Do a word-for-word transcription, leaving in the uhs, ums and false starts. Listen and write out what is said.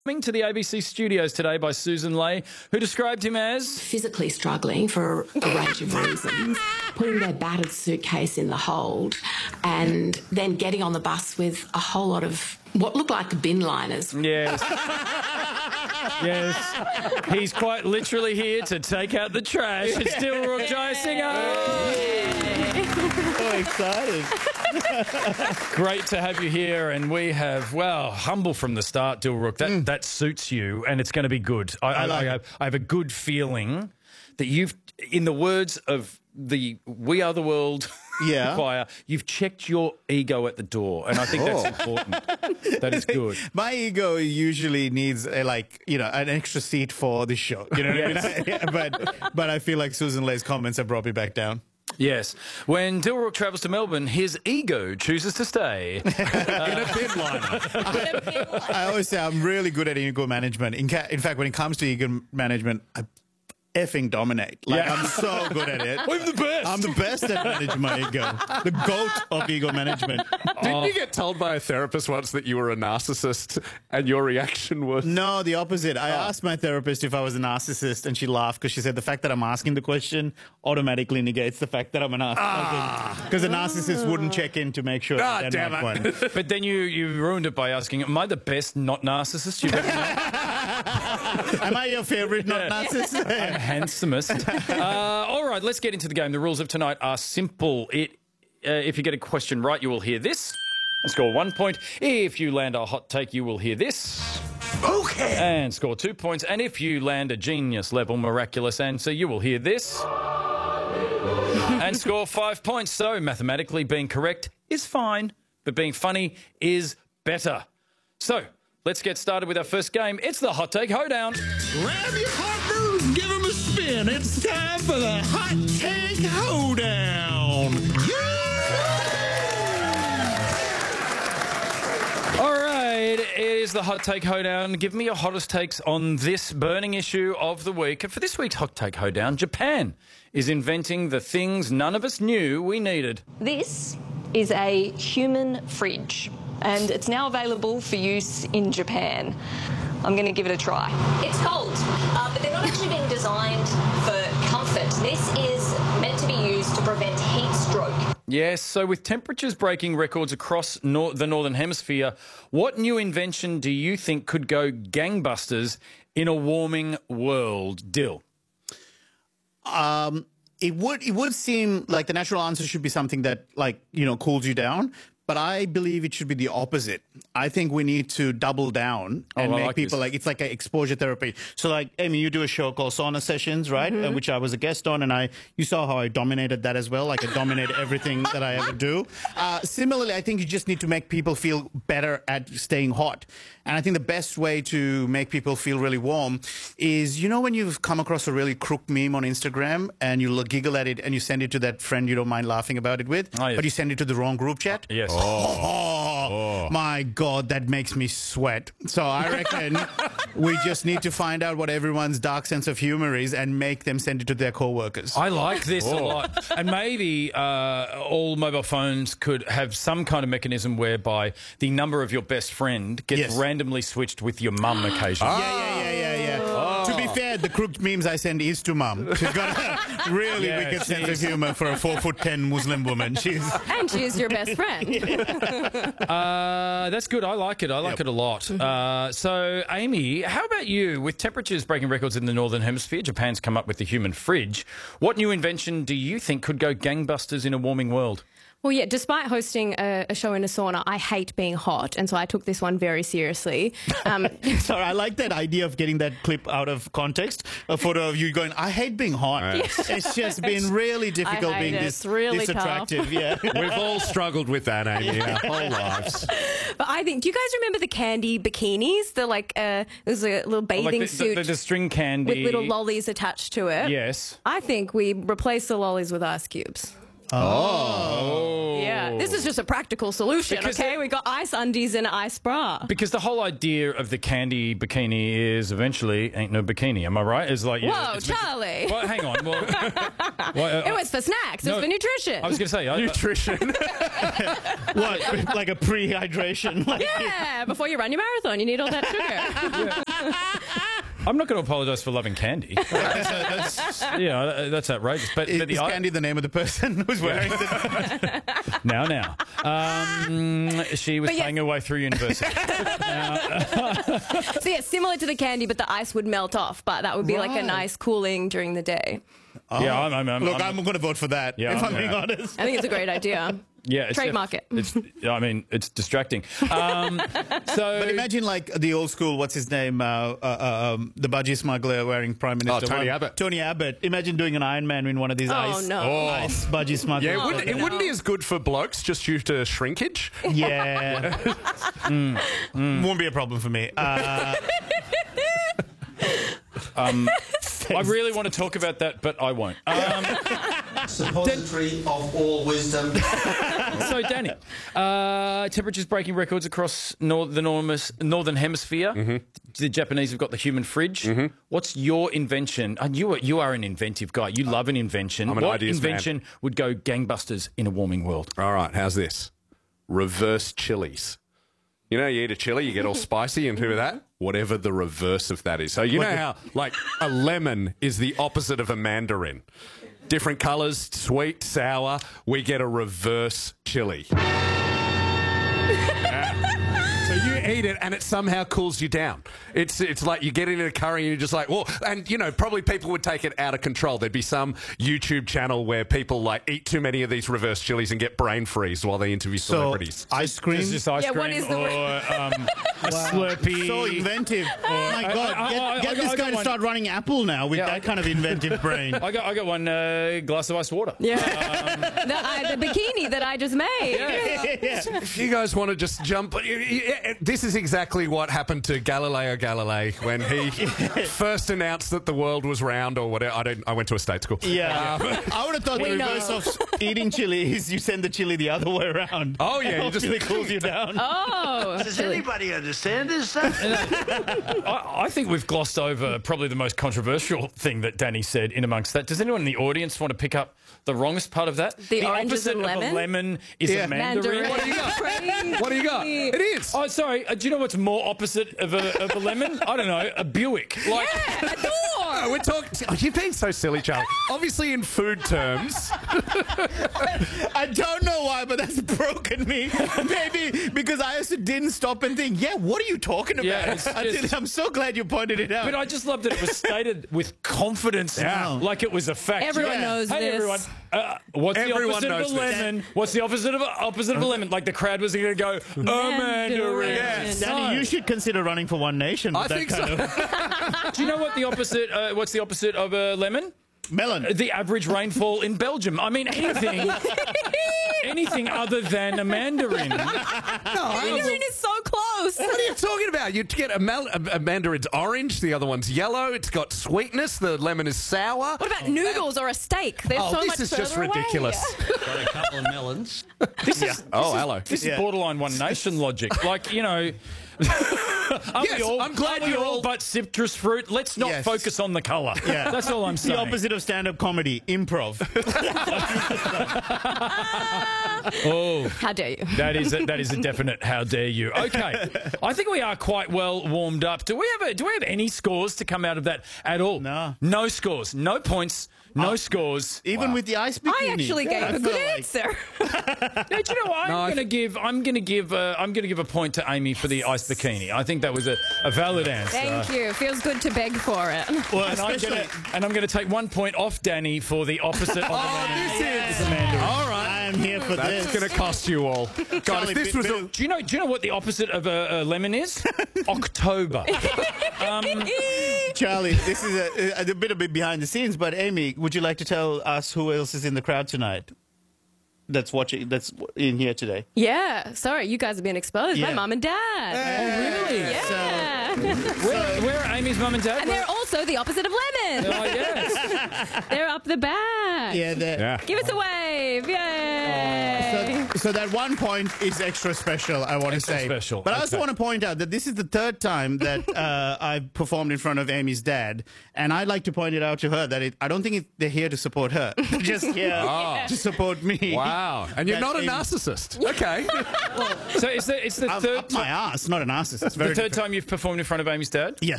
Coming to the A B C studios today by Susan Lay, who described him as physically struggling for a range of reasons, putting their battered suitcase in the hold and then getting on the bus with a whole lot of what looked like bin liners. Yes. Yes. He's quite literally here to take out the trash. It's Dilruk Jayasinha. So excited. Great to have you here, and we have, well, humble from the start, Dilruk. That mm. that suits you, and it's going to be good. I, I, like I, have, I have a good feeling that you've, in the words of the We Are the World yeah. choir, you've checked your ego at the door, and I think oh. that's important. That is good. My ego usually needs a, like you know an extra seat for the show. You know what yes. I mean? Yeah, but but I feel like Susan Lay's comments have brought me back down. Yes. When Dilruk travels to Melbourne, his ego chooses to stay. uh, in a bin liner. I, I always say I'm really good at ego management. In, ca in fact, when it comes to ego management, I effing dominate. Like, yeah. I'm so good at it. I'm the best. I'm the best at managing my ego. The goat of ego management. Didn't oh. you get told by a therapist once that you were a narcissist and your reaction was... No, the opposite. I oh. asked my therapist if I was a narcissist and she laughed because she said the fact that I'm asking the question automatically negates the fact that I'm a narcissist. Because ah. a narcissist wouldn't check in to make sure ah, that they're damn not it. one. But then you, you ruined it by asking, am I the best not narcissist you've ever met? Am I your favourite not yeah. narcissist? I'm handsomest. Uh, all right, let's get into the game. The rules of tonight are simple. It, uh, if you get a question right, you will hear this and score one point. If you land a hot take, you will hear this. Okay. And score two points. And if you land a genius-level miraculous answer, you will hear this and score five points. So mathematically, being correct is fine, but being funny is better. So let's get started with our first game. It's the Hot Take Hoedown. Grab your partners, give them a spin. It's time for the Hot Take Hoedown. Yeah! All right, it is the Hot Take Hoedown. Give me your hottest takes on this burning issue of the week. And for this week's Hot Take Hoedown, Japan is inventing the things none of us knew we needed. This is a human fridge, and it's now available for use in Japan. I'm going to give it a try. It's cold, uh, but they're not actually being designed for comfort. This is meant to be used to prevent heat stroke. Yes, so with temperatures breaking records across nor the Northern Hemisphere, what new invention do you think could go gangbusters in a warming world? Dill? Um, it would, it would seem like the natural answer should be something that, like, you know, cools you down. But I believe it should be the opposite. I think we need to double down and oh, make like people this. like, it's like an exposure therapy. So like, Amy, you do a show called Sauna Sessions, right? Mm-hmm. uh, which I was a guest on, and I, you saw how I dominated that as well. Like I dominated everything that I ever do. Uh, similarly, I think you just need to make people feel better at staying hot. And I think the best way to make people feel really warm is, you know, when you've come across a really crook meme on Instagram and you giggle at it and you send it to that friend you don't mind laughing about it with, oh, yes. but you send it to the wrong group chat? Oh, yes. Oh, oh, my God, that makes me sweat. So I reckon we just need to find out what everyone's dark sense of humor is and make them send it to their co-workers. I like this oh. a lot. And maybe uh, all mobile phones could have some kind of mechanism whereby the number of your best friend gets Yes. randomly switched with your mum occasionally. Yeah, yeah, yeah, yeah, yeah. Oh. To be fair, the crooked memes I send is to mum. She's got a really Yeah, wicked she's- sense of humor for a four foot ten Muslim woman. She's And she's your best friend. Uh, that's good. I like it. I like Yep. it a lot. Uh, so, Amy, how about you? With temperatures breaking records in the Northern Hemisphere, Japan's come up with the human fridge. What new invention do you think could go gangbusters in a warming world? Well, yeah, despite hosting a, a show in a sauna, I hate being hot, and so I took this one very seriously. Um, Sorry, I like that idea of getting that clip out of context. A photo of you going, I hate being hot. Right. It's just been really difficult I hate being it. this, It's really this tough. attractive. Yeah. We've all struggled with that, Amy, our whole lives. but I think, do you guys remember the candy bikinis? The like, uh, it was a little bathing Like the, suit the, the, the string candy. with little lollies attached to it. Yes. I think we replace the lollies with ice cubes. Oh. Yeah, this is just a practical solution, Because okay? it- We got ice undies and ice bra. Because the whole idea of the candy bikini is eventually ain't no bikini. Am I right? It's like yeah, Whoa, it's meant to- Charlie. Well, hang on. Well, well, uh, It was for snacks. It no, was for nutrition. I was going to say I, Nutrition. What? Like a pre-hydration? Like, yeah, before you run your marathon, you need all that sugar. I'm not going to apologise for loving candy. That's, that's, yeah, that's outrageous. But, Is, but the is I- Candy the name of the person who's wearing the... now, now, um, she was But yeah. paying her way through university. So yeah, similar to the candy, but the ice would melt off. But that would be like a Right. nice cooling during the day. Yeah, I'm. I'm, I'm Look, I'm- I'm, going to vote for that, Yeah, if I'm yeah. being honest. I think it's a great idea. Yeah, it's Trademark def- it. It's, I mean, it's distracting. Um, so, But imagine like the old school, what's his name, uh, uh, uh, um, the budgie smuggler wearing Prime Minister. Tony one- Abbott. Tony Abbott. Imagine doing an Iron Man in one of these Oh, ice, no. ice budgie smugglers. Yeah, it wouldn't, it no. wouldn't be as good for blokes just due to shrinkage. Yeah. Mm, mm. Won't be a problem for me. Uh, I really want to talk about that, but I won't. Um, Suppository of all wisdom. so, Danny, uh, temperatures breaking records across nor- the enormous northern hemisphere. Mm-hmm. The Japanese have got the human fridge. What's your invention? And you are you are an inventive guy. You love an invention. I'm an what ideas man. invention would go gangbusters in a warming world? All right, how's this? Reverse chilies. You know, you eat a chili, you get all spicy, and who with that? Whatever the reverse of that is. So you know how, like, a lemon is the opposite of a mandarin. Different colours, sweet, sour. We get a reverse chili. So you eat it and it somehow cools you down. It's it's like you get into a curry and you're just like, whoa. And, you know, probably people would take it out of control. There'd be some YouTube channel where people, like, eat too many of these reverse chilies and get brain freeze while they interview so, celebrities. ice cream. Is this ice Yeah, cream what is the- or um, a Slurpee? So inventive. Oh my I- God. I- I- Get, I- get I this got guy to one. start running Apple now with Yeah, that I- kind of inventive brain. I got I got one uh, glass of ice water. Yeah. the, I, the bikini that I just made. If you guys want to just jump, this is exactly what happened to Galileo Galilei when he first announced that the world was round or whatever. I don't. I went to a state school. Yeah. I would have thought the We reverse know. of eating chili is you send the chili the other way around. Oh, yeah, It you just- really cools you down. Oh. Does anybody understand this stuff? I, I think we've glossed over probably the most controversial thing that Danny said in amongst that. Does anyone in the audience want to pick up the wrongest part of that? The orange is a opposite of lemon? a lemon is Yeah. a mandarin. Mandarin. What do you got? Crazy. What do you got? It is. Oh, sorry. Uh, do you know what's more opposite of a, of a lemon? I don't know. A Buick. Like, Yeah, a door. Oh, we're talking. Oh, you've been so silly, Charlie. Obviously, in food terms, I don't know why, but that's broken me. Maybe because I also didn't stop and think, yeah, what are you talking about? Yeah, it's Until- just- I'm so glad you pointed it out. but I just love that it was stated with confidence, Yeah. like it was a fact. Everyone Yeah. knows Hey this. everyone, uh, what's Everyone the opposite knows of a this. lemon? What's the opposite of a, opposite of a lemon? Like the crowd was going to go, a mandarin. Yes. Danny, you should consider running for One Nation. With I that think kind so. of Do you know what the opposite? Uh, what's the opposite of a lemon? melon. The average rainfall in Belgium. I mean, anything, anything other than a mandarin. Mandarin is so close. What are you talking about? You get a, mal- a, a mandarin's orange, the other one's yellow. It's got sweetness. The lemon is sour. What about noodles or a steak? They're Oh, so this much is just further away. ridiculous. Got a couple of melons. This is Oh, hello. this Yeah. is borderline One Nation logic. Like, you know. Aren't Yes, we all, I'm glad aren't we you're all all- but citrus fruit. Let's not Yes. focus on the colour. Yeah. That's all I'm The saying. opposite of stand-up comedy, improv. Oh, How dare you? that is a, that is a definite. How dare you? Okay, I think we are quite well warmed up. Do we have a, do we have any scores to come out of that at all? No. no scores, no points, no scores. Even with the ice bikini. I actually gave I a feel good like- answer. Yeah, do you know what? I'm No, I going to th- give. I'm going to give. Uh, I'm going to give a point to Amy for the ice bikini. I think that was a, a valid answer. Thank you. Feels good to beg for it. Well, And I'm, especially... gonna, and I'm gonna take one point off Danny for the opposite of a lemon. This is a mandarin. all right. I am here for That's this. going to cost you all. God, Charlie, if this bit- was a, bit- Do you know? Do you know what the opposite of a, a lemon is? October. Charlie, this is a, a, a bit a bit behind the scenes, but Amy, would you like to tell us who else is in the crowd tonight? That's watching. That's in here today. Yeah. Sorry, you guys have been exposed. My Yeah. mum and dad. Oh, really? Yeah. Where, where are Amy's mum and dad? and they're also the opposite of lemon. Oh, yes. They're up the back. Yeah, that. yeah. Give us a wave. five. Yay! So, so that one point is extra special, I want to Extra say. special, But I also okay. want to point out that this is the third time that uh, I've performed in front of Amy's dad. And I'd like to point it out to her that it, I don't think it, they're here to support her. They're just here to support me. Wow. And you're That not a Amy- narcissist. Okay. So it's the, it's the I'm third up my time. ass, not an ass. It's very The third time you've performed in front of Amy's dad? Yes.